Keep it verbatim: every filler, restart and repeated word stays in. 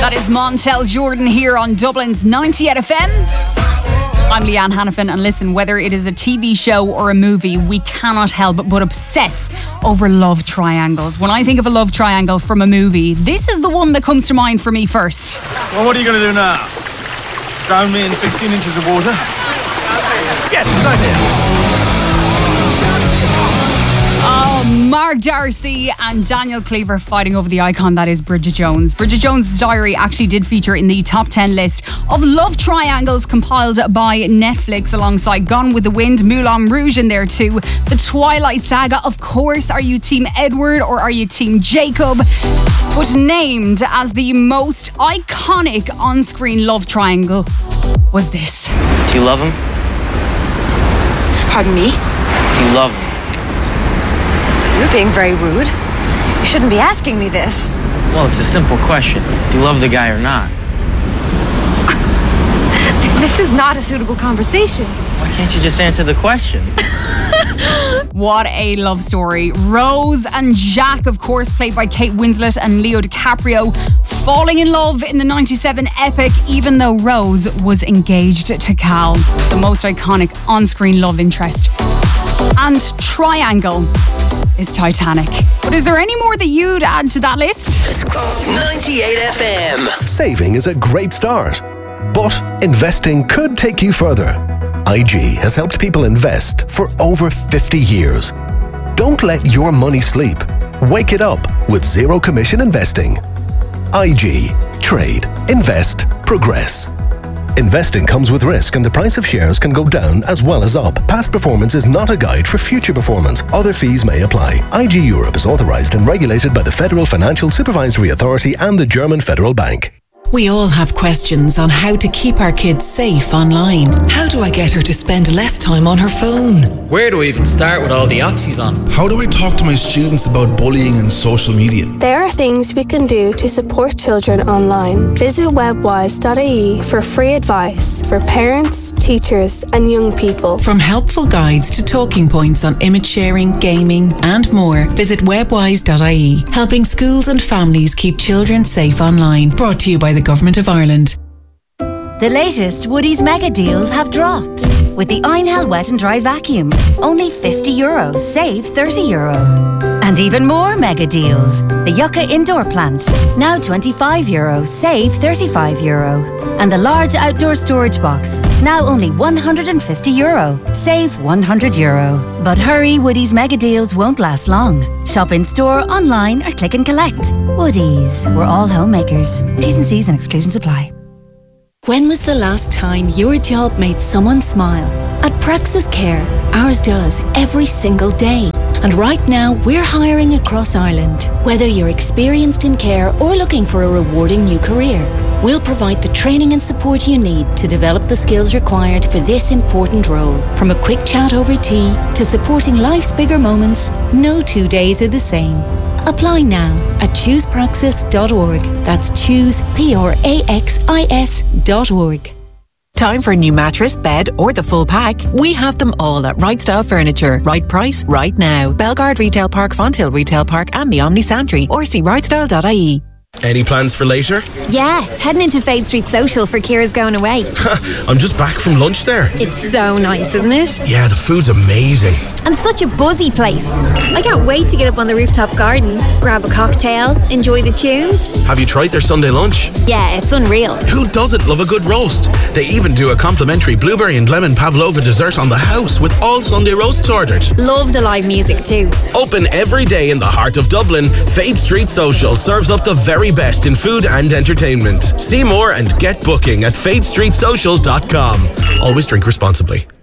That is Montel Jordan here on Dublin's ninety-eight F M. I'm Leanne Hannafin, and listen, whether it is a T V show or a movie, we cannot help but obsess over love triangles. When I think of a love triangle from a movie, this is the one that comes to mind for me first. Well, what are you going to do now? Drown me in sixteen inches of water? Get inside here. Oh, Mark Darcy and Daniel Cleaver fighting over the icon that is Bridget Jones. Bridget Jones' Diary actually did feature in the top ten list of love triangles compiled by Netflix alongside Gone with the Wind, Moulin Rouge in there too, The Twilight Saga. Of course, are you Team Edward or are you Team Jacob? But named as the most iconic on-screen love triangle was this. Do you love him? Pardon me? Do you love him? You're being very rude. You shouldn't be asking me this. Well, it's a simple question. Do you love the guy or not? This is not a suitable conversation. Why can't you just answer the question? What a love story. Rose and Jack, of course, played by Kate Winslet and Leo DiCaprio, falling in love in the ninety-seven epic, even though Rose was engaged to Cal, the most iconic on-screen love interest. And triangle is Titanic. But is there any more that you'd add to that list? Let's go. ninety-eight F M. Saving is a great start, but investing could take you further. I G has helped people invest for over fifty years. Don't let your money sleep. Wake it up with zero commission investing. I G. Trade. Invest. Progress. Investing comes with risk, and the price of shares can go down as well as up. Past performance is not a guide for future performance. Other fees may apply. I G Europe is authorised and regulated by the Federal Financial Supervisory Authority and the German Federal Bank. We all have questions on how to keep our kids safe online. How do I get her to spend less time on her phone? Where do I even start with all the apps he's on? How do I talk to my students about bullying and social media? There are things we can do to support children online. Visit webwise dot I E for free advice for parents, teachers and young people. From helpful guides to talking points on image sharing, gaming and more, visit webwise dot I E, helping schools and families keep children safe online. Brought to you by the Government of Ireland. The latest Woodie's mega deals have dropped. With the Einhell Wet and Dry Vacuum, only fifty euro, save thirty euro. And even more mega deals. The Yucca Indoor Plant, now twenty-five euro, save thirty-five euro. And the large outdoor storage box, now only one hundred fifty euro, save one hundred euro. But hurry, Woodie's mega deals won't last long. Shop in store, online or click and collect. Woodie's, we're all homemakers. T's and C's and exclusions apply. When was the last time your job made someone smile? At Praxis Care, ours does every single day. And right now, we're hiring across Ireland. Whether you're experienced in care or looking for a rewarding new career, we'll provide the training and support you need to develop the skills required for this important role. From a quick chat over tea to supporting life's bigger moments, no two days are the same. Apply now at choose praxis dot org. That's choose, P R A X I S dot org. Time for a new mattress, bed or the full pack? We have them all at Right Style Furniture. Right price, right now. Belgard Retail Park, Fonthill Retail Park and the Omni Santry, or see right style dot I E. Any plans for later? Yeah, heading into Fade Street Social for Kira's going away. I'm just back from lunch there. It's so nice, isn't it? Yeah, the food's amazing. And such a buzzy place. I can't wait to get up on the rooftop garden, grab a cocktail, enjoy the tunes. Have you tried their Sunday lunch? Yeah, it's unreal. Who doesn't love a good roast? They even do a complimentary blueberry and lemon pavlova dessert on the house with all Sunday roasts ordered. Love the live music too. Open every day in the heart of Dublin, Fade Street Social serves up the very best in food and entertainment. See more and get booking at fade street social dot com. Always drink responsibly.